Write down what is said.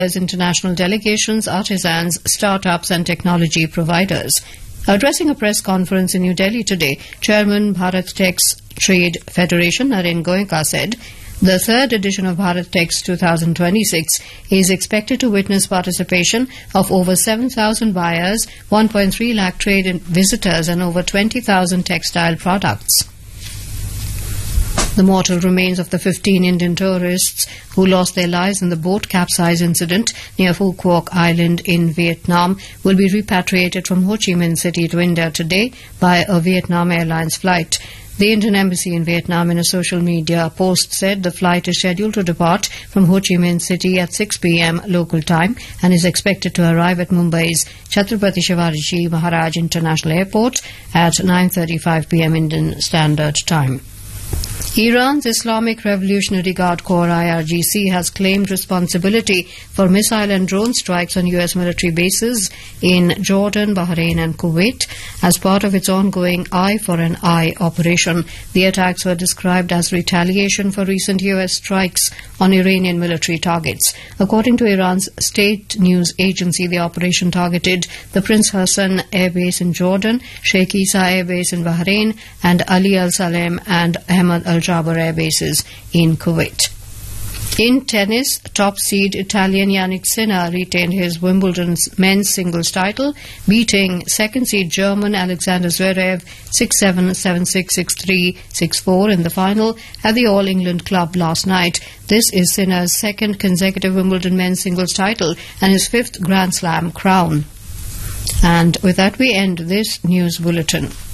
international delegations, artisans, startups and technology providers. Addressing a press conference in New Delhi today, Chairman Bharat Tech's Trade Federation Naren Goenka said the third edition of Bharat Tech's 2026 is expected to witness participation of over 7,000 buyers, 1.3 lakh trade visitors and over 20,000 textile products. The mortal remains of the 15 Indian tourists who lost their lives in the boat capsize incident near Phu Quoc Island in Vietnam will be repatriated from Ho Chi Minh City to India today by a Vietnam Airlines flight. The Indian Embassy in Vietnam in a social media post said the flight is scheduled to depart from Ho Chi Minh City at 6 p.m. local time and is expected to arrive at Mumbai's Chhatrapati Shivaji Maharaj International Airport at 9:35 p.m. Indian Standard Time. Iran's Islamic Revolutionary Guard Corps IRGC has claimed responsibility for missile and drone strikes on U.S. military bases in Jordan, Bahrain and Kuwait as part of its ongoing Eye for an Eye operation. The attacks were described as retaliation for recent U.S. strikes on Iranian military targets. According to Iran's state news agency, the operation targeted the Prince Hassan Air Base in Jordan, Sheikh Isa Air Base in Bahrain and Ali Al Salem and Ahmad Al Jaber air bases in Kuwait. In tennis, top seed Italian Yannick Sinner retained his Wimbledon men's singles title, beating second seed German Alexander Zverev 6-7, 7-6, 6-3, 6-4 in the final at the All England Club last night. This is Sinner's second consecutive Wimbledon men's singles title and his fifth Grand Slam crown. And with that we end this news bulletin.